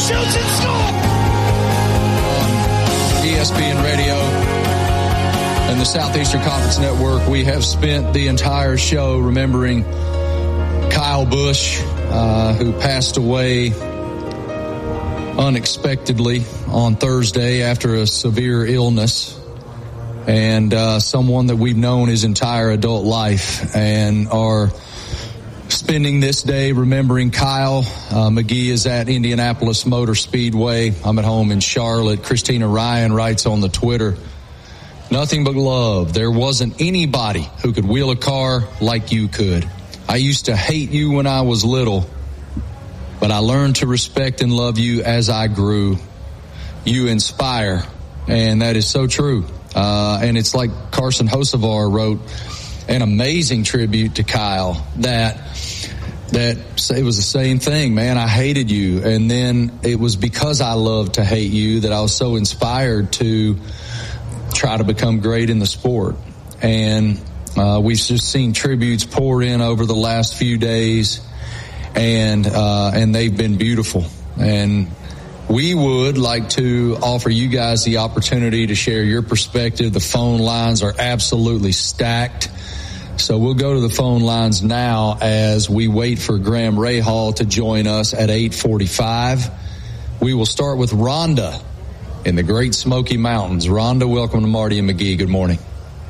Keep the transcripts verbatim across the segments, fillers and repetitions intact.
shoots and scores. On E S P N Radio and the Southeastern Conference Network, we have spent the entire show remembering Kyle Busch, uh, who passed away unexpectedly on Thursday after a severe illness, and uh, someone that we've known his entire adult life and are spending this day remembering Kyle. Uh, McGee is at Indianapolis Motor Speedway. I'm at home in Charlotte. Christina Ryan writes on the Twitter, nothing but love. There wasn't anybody who could wheel a car like you could. I used to hate you when I was little, but I learned to respect and love you as I grew. You inspire, and that is so true. Uh, and it's like Carson Hocevar wrote an amazing tribute to Kyle, that that it was the same thing, man. I hated you, and then it was because I loved to hate you that I was so inspired to try to become great in the sport. And uh, we've just seen tributes pour in over the last few days, and uh, and they've been beautiful. And we would like to offer you guys the opportunity to share your perspective. The phone lines are absolutely stacked. So we'll go to the phone lines now as we wait for Graham Rahal to join us at eight forty-five. We will start with Rhonda in the Great Smoky Mountains. Rhonda, welcome to Marty and McGee. Good morning.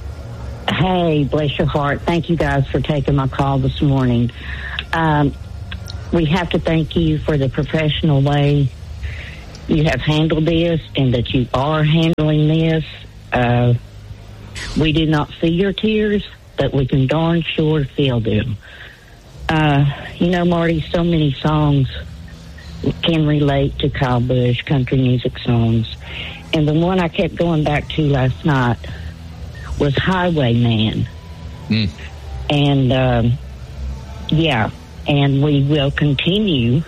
Hey, bless your heart. Thank you guys for taking my call this morning. Um, we have to thank you for the professional way you have handled this and that you are handling this. Uh, we did not see your tears, but we can darn sure feel them. Uh, you know, Marty, so many songs can relate to Kyle Busch, country music songs. And the one I kept going back to last night was Highwayman. Mm. And, um, yeah, and we will continue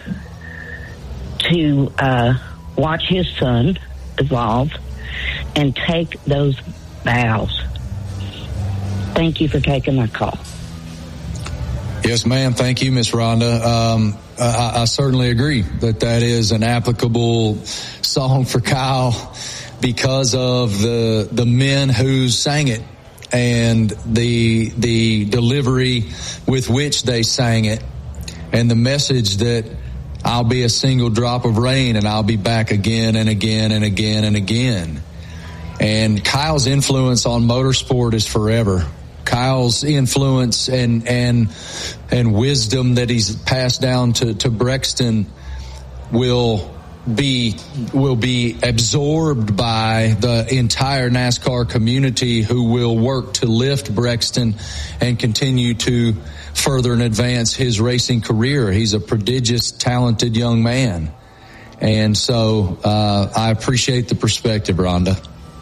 to uh, watch his son evolve and take those vows. Thank you for taking my call. Yes, ma'am. Thank you, Miss Rhonda. Um, I, I certainly agree that that is an applicable song for Kyle because of the the men who sang it and the the delivery with which they sang it, and the message that I'll be a single drop of rain and I'll be back again and again and again and again. And Kyle's influence on motorsport is forever. Kyle's influence and and and wisdom that he's passed down to, to Brexton will be will be absorbed by the entire NASCAR community, who will work to lift Brexton and continue to further and advance his racing career. He's a prodigious, talented young man. And so uh, I appreciate the perspective, Rhonda.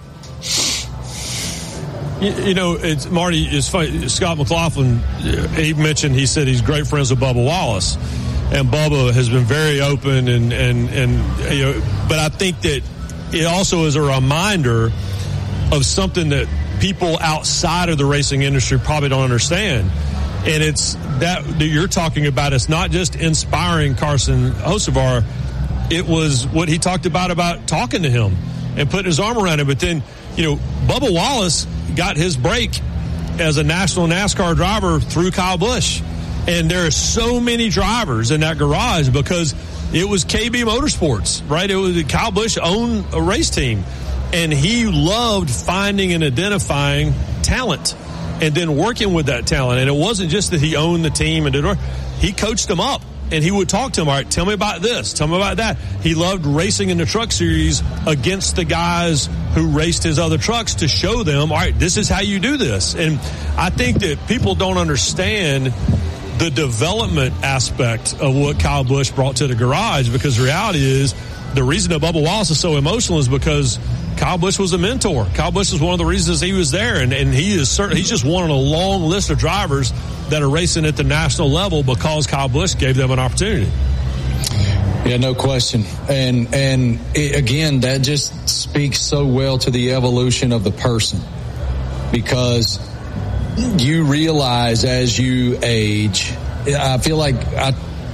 You, you know, it's Marty. It's funny. Scott McLaughlin, he mentioned, he said he's great friends with Bubba Wallace, and Bubba has been very open and and and you know. But I think that it also is a reminder of something that people outside of the racing industry probably don't understand, and it's that that you're talking about. It's not just inspiring Carson Hocevar. It was what he talked about about talking to him and putting his arm around him. But then, you know, Bubba Wallace got his break as a national NASCAR driver through Kyle Busch. And there are so many drivers in that garage because it was K B Motorsports, right? It was Kyle Busch owned a race team, and he loved finding and identifying talent and then working with that talent. And it wasn't just that he owned the team and did work. He coached them up. And he would talk to him, all right, tell me about this, tell me about that. He loved racing in the truck series against the guys who raced his other trucks to show them, all right, this is how you do this. And I think that people don't understand the development aspect of what Kyle Busch brought to the garage, because the reality is the reason that Bubba Wallace is so emotional is because Kyle Busch was a mentor. Kyle Busch was one of the reasons he was there, and, and he is certain, he's just one on a long list of drivers that are racing at the national level because Kyle Busch gave them an opportunity. Yeah, no question. And and it, again, that just speaks so well to the evolution of the person, because you realize as you age, I feel like I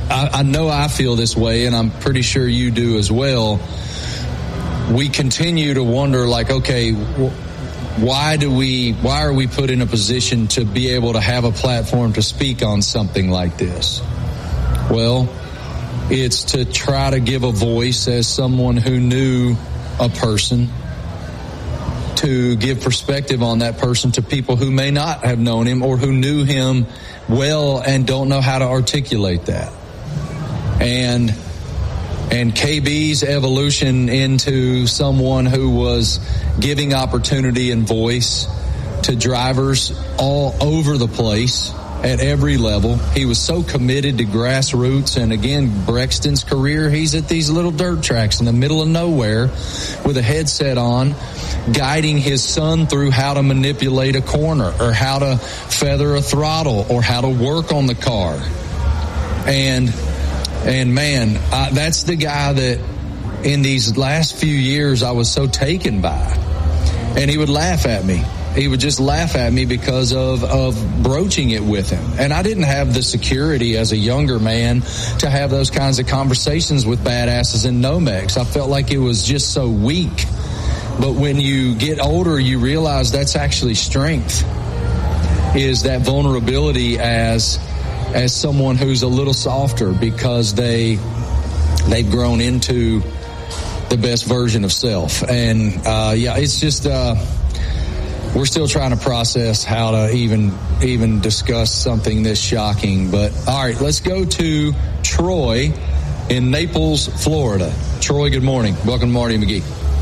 I, I know I feel this way, and I'm pretty sure you do as well. We continue to wonder, like, okay, why do we, why are we put in a position to be able to have a platform to speak on something like this? Well, it's to try to give a voice as someone who knew a person, to give perspective on that person to people who may not have known him or who knew him well and don't know how to articulate that. And and K B's evolution into someone who was giving opportunity and voice to drivers all over the place at every level. He was so committed to grassroots. And again, Brexton's career, he's at these little dirt tracks in the middle of nowhere with a headset on, guiding his son through how to manipulate a corner or how to feather a throttle or how to work on the car. And And man, uh, that's the guy that in these last few years I was so taken by. And he would laugh at me. He would just laugh at me because of, of broaching it with him. And I didn't have the security as a younger man to have those kinds of conversations with badasses in Nomex. I felt like it was just so weak. But when you get older, you realize that's actually strength, is that vulnerability as as someone who's a little softer because they they've grown into the best version of self. And uh yeah, it's just uh we're still trying to process how to even even discuss something this shocking. But all right, let's go to Troy in Naples, Florida. Troy, good morning. Welcome to Marty McGee.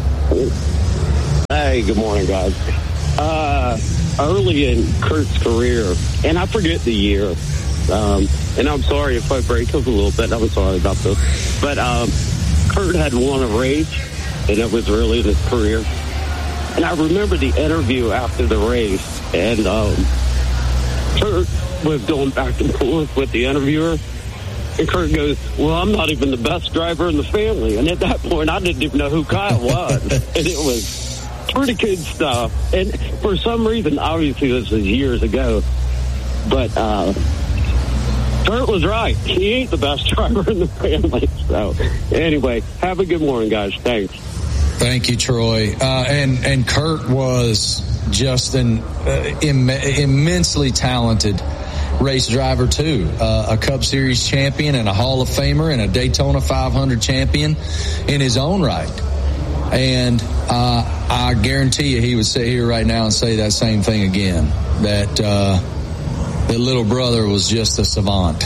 Hey, good morning, guys. Uh early in Kurt's career, and I forget the year, Um, and I'm sorry if I break up a little bit. I'm sorry about this. But um, Kurt had won a race, and it was early in his career. And I remember the interview after the race, and um, Kurt was going back and forth with the interviewer. And Kurt goes, well, I'm not even the best driver in the family. And at that point, I didn't even know who Kyle was. And it was pretty good stuff. And for some reason, obviously this was years ago, but uh Kurt was right. He ain't the best driver in the family. So, anyway, have a good morning, guys. Thanks. Thank you, Troy. Uh, and and Kurt was just an uh, Im- immensely talented race driver too. Uh, a Cup Series champion and a Hall of Famer and a Daytona five hundred champion in his own right. And uh, I guarantee you, he would sit here right now and say that same thing again. That. Uh, The little brother was just a savant.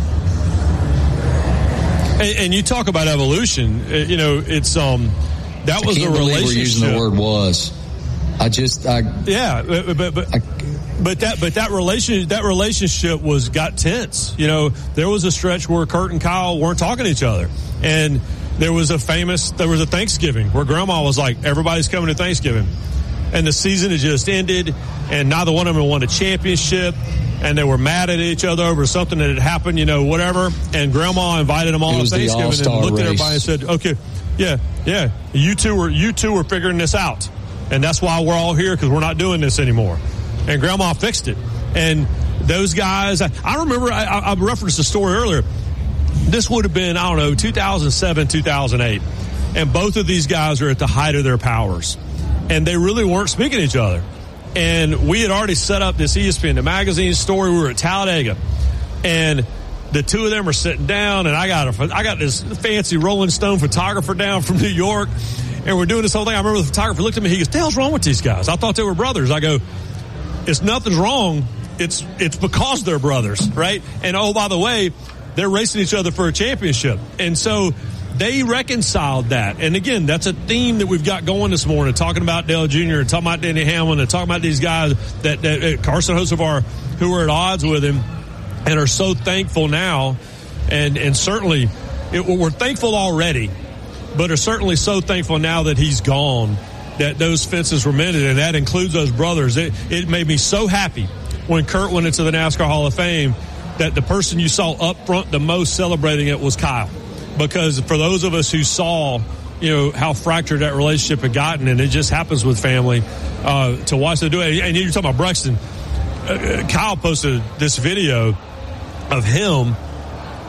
And, and you talk about evolution. You know, it's um, that was a relationship. We're using the word "was." I just, I yeah, but but but, I, but that but that relation that relationship was got tense. You know, there was a stretch where Kurt and Kyle weren't talking to each other, and there was a famous there was a Thanksgiving where Grandma was like, "Everybody's coming to Thanksgiving," and the season had just ended, and neither one of them won a championship. And they were mad at each other over something that had happened, you know, whatever. And Grandma invited them all to Thanksgiving and looked at everybody and said, okay, yeah, yeah, you two were, you two were figuring this out. And that's why we're all here, because we're not doing this anymore. And Grandma fixed it. And those guys, I, I remember, I, I referenced the story earlier. This would have been, I don't know, two thousand seven, two thousand eight. And both of these guys are at the height of their powers. And they really weren't speaking to each other. And we had already set up this E S P N, the magazine story. We were at Talladega, and the two of them are sitting down, and I got a, I got this fancy Rolling Stone photographer down from New York, and we're doing this whole thing. I remember the photographer looked at me. He goes, "What the hell's wrong with these guys? I thought they were brothers." I go, "It's nothing's wrong. It's it's because they're brothers, right? And oh, by the way, they're racing each other for a championship." And so they reconciled that. And again, that's a theme that we've got going this morning, talking about Dale Junior and talking about Danny Hamlin and talking about these guys that, that, that Carson Hocevar, who are at odds with him and are so thankful now. And, and certainly it, we're thankful already, but are certainly so thankful now that he's gone, that those fences were mended. And that includes those brothers. It, it made me so happy when Kurt went into the NASCAR Hall of Fame that the person you saw up front the most celebrating it was Kyle. Because for those of us who saw, you know, how fractured that relationship had gotten, and it just happens with family, uh, to watch them do it. And you're talking about Brexton. Uh, Kyle posted this video of him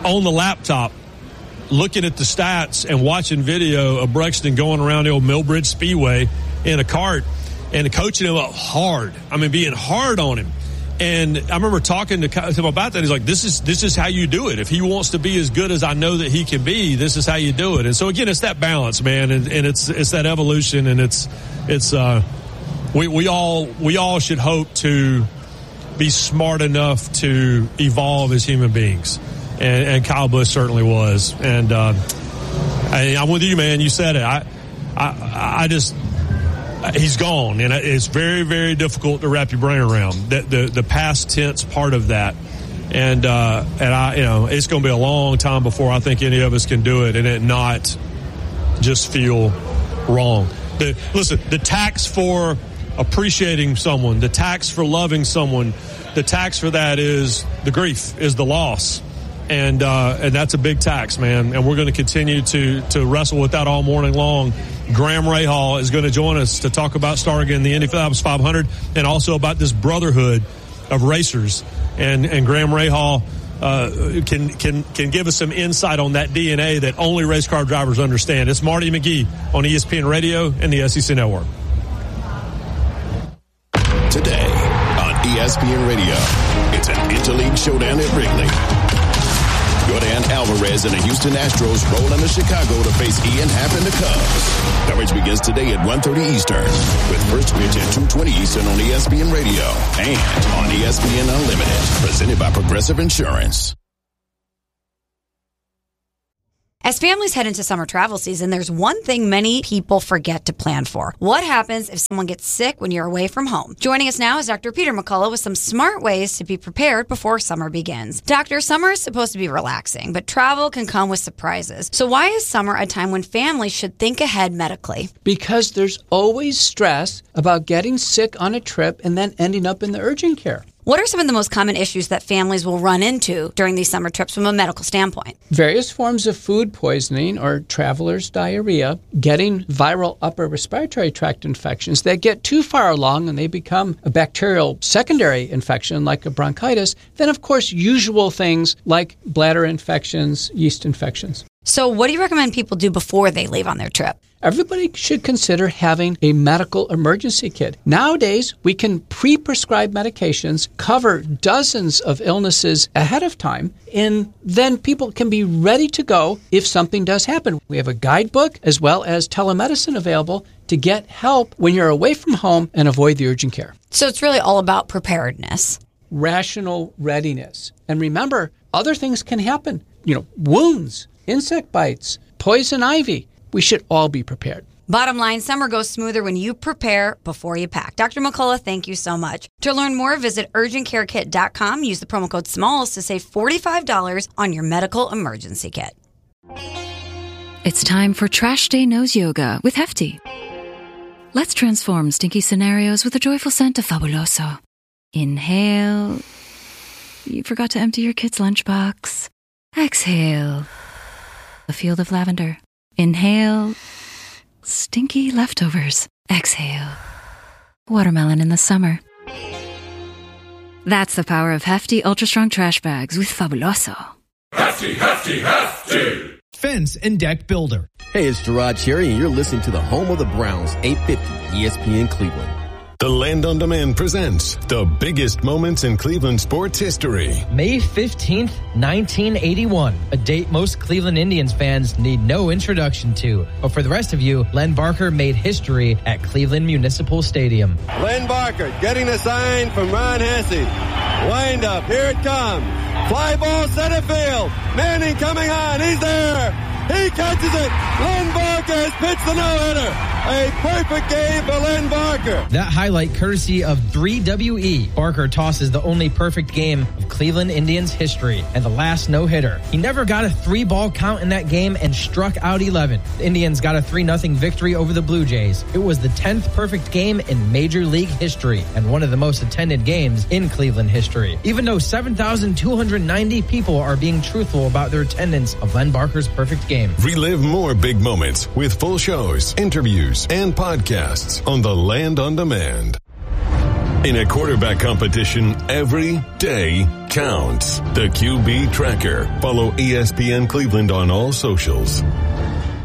on the laptop looking at the stats and watching video of Brexton going around the old Millbridge Speedway in a cart and coaching him up hard. I mean, being hard on him. And I remember talking to him about that. He's like, this is this is how you do it. If he wants to be as good as I know that he can be, this is how you do it. And so, again, it's that balance, man, and, and it's it's that evolution, and it's it's uh, we we all we all should hope to be smart enough to evolve as human beings, and, and Kyle Busch certainly was. And uh, I, I'm with you, man. You said it. I I, I just. He's gone, and it's very, very difficult to wrap your brain around the the, the past tense part of that. And uh, and I, you know, it's going to be a long time before I think any of us can do it and it not just feel wrong. The, listen, the tax for appreciating someone, the tax for loving someone, the tax for that is the grief, is the loss. And uh, and that's a big tax, man. And we're going to continue to to wrestle with that all morning long. Graham Rahal is going to join us to talk about starting in the Indy five hundred and also about this brotherhood of racers. And and Graham Rahal uh, can can can give us some insight on that D N A that only race car drivers understand. It's Marty McGee on E S P N Radio and the S E C Network. Today on E S P N Radio, it's an Interleague showdown at Wrigley. Jordan Alvarez and the Houston Astros roll into Chicago to face Ian Happ and the Cubs. Coverage begins today at one thirty Eastern with first pitch at two twenty Eastern on E S P N Radio and on E S P N Unlimited, presented by Progressive Insurance. As families head into summer travel season, there's one thing many people forget to plan for. What happens if someone gets sick when you're away from home? Joining us now is Doctor Peter McCullough with some smart ways to be prepared before summer begins. Doctor, summer is supposed to be relaxing, but travel can come with surprises. So why is summer a time when families should think ahead medically? Because there's always stress about getting sick on a trip and then ending up in the urgent care. What are some of the most common issues that families will run into during these summer trips from a medical standpoint? Various forms of food poisoning or traveler's diarrhea, getting viral upper respiratory tract infections that get too far along and they become a bacterial secondary infection like a bronchitis. Then, of course, usual things like bladder infections, yeast infections. So what do you recommend people do before they leave on their trip? Everybody should consider having a medical emergency kit. Nowadays, we can pre-prescribe medications, cover dozens of illnesses ahead of time, and then people can be ready to go if something does happen. We have a guidebook as well as telemedicine available to get help when you're away from home and avoid the urgent care. So it's really all about preparedness. Rational readiness. And remember, other things can happen. You know, wounds, insect bites, poison ivy. We should all be prepared. Bottom line, summer goes smoother when you prepare before you pack. Doctor McCullough, thank you so much. To learn more, visit urgent care kit dot com. Use the promo code SMALLS to save forty-five dollars on your medical emergency kit. It's time for Trash Day Nose Yoga with Hefty. Let's transform stinky scenarios with a joyful scent of Fabuloso. Inhale. You forgot to empty your kid's lunchbox. Exhale. A field of lavender. Inhale. Stinky leftovers. Exhale. Watermelon in the summer. That's the power of Hefty Ultra Strong Trash Bags with Fabuloso. Hefty, Hefty, Hefty! Fence and Deck Builder. Hey, it's Gerard Cherry, and you're listening to the home of the Browns, eight fifty E S P N Cleveland. The Land on Demand presents the biggest moments in Cleveland sports history. May fifteenth, nineteen eighty-one, a date most Cleveland Indians fans need no introduction to. But for the rest of you, Len Barker made history at Cleveland Municipal Stadium. Len Barker getting a sign from Ron Hesse. Wind up, here it comes. Fly ball center field. Manning coming on, he's there. He catches it. Len Barker has pitched the no-hitter. A perfect game for Len Barker. That highlight courtesy of three W E. Barker tosses the only perfect game of Cleveland Indians history and the last no-hitter. He never got a three-ball count in that game and struck out eleven. The Indians got a three nothing victory over the Blue Jays. It was the tenth perfect game in Major League history and one of the most attended games in Cleveland history. Even though seven thousand two hundred ninety people are being truthful about their attendance of Len Barker's perfect game. Relive more big moments with full shows, interviews, and podcasts on the Land on Demand. In a quarterback competition, every day counts. The Q B Tracker. Follow E S P N Cleveland on all socials.